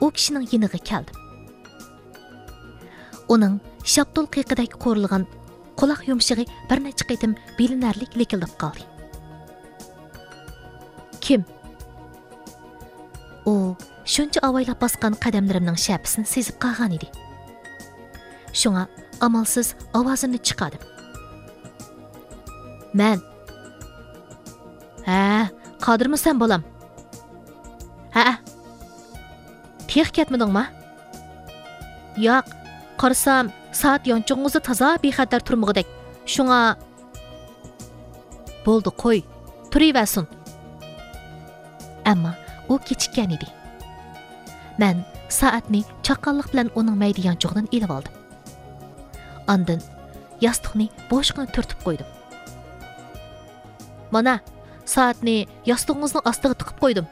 u kishining yeniga keldim. Uning shaptul qiyiqidagi qo'rilgan quloq yumshig'i bir necha qitim bilinarlik lekildab qoldi. Kim? U shuncha avaylab bosgan qadamlarimning shapsini sezib qolgan edi. Shunga amalsiz ovozimni chiqardim. Men. Ha, qodirmisan bolam? Ha. Tex ketmedingmi? Yo'q, qarasam soat yonchug'ingizni toza bexatar turmag'idek. Shunga bo'ldi, qo'y, turaversin. Ammo u kechikkan edi. Men soatni chaqqonlik bilan uning mayda yonchug'idan ilib oldim. Ondan yostiqni boshqani turtib qo'ydim. Mana, soatni yostig'ingizning ostiga tiqib qo'ydim.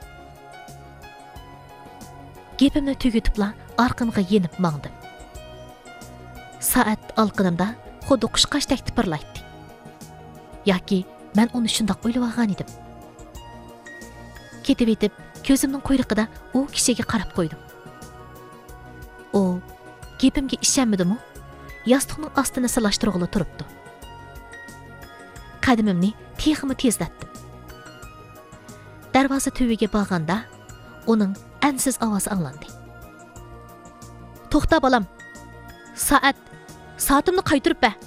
Gapimni tugatibla orqamga yenib mangdim. Soat olqinimda xuddi qushqashdek tipirlaydi. Yoki men uni shundoq o'ylab olgan edim. Ketib etib, ko'zimning quyruqida u kishiga qarab qo'ydim. U gapimga ishonmadimi? Yostiqning ostini silashtirg'ili turibdi. Qadimimni teximi tezlatdim. Darvoza tuviga borganda uning ansiz ovozi anglandi. To'xta bolam. Soatimni qaytirib ber.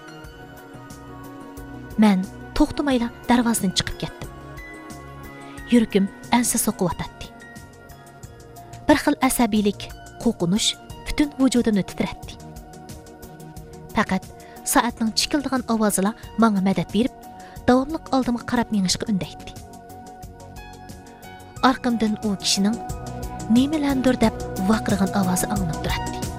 Men to'xtamayla darvozadan chiqib ketdim. Yuragim ansiz so'qiyotdi. Bir xil asabiylik, qo'rqinish butun vujudimni titratdi. Faqat soatning chikildigan ovozila menga madad berib, davomli oldimga qarab menishga undaydi. Arqamdan u kishining nimalandir deb vaqirgan ovozi anglanib turadi.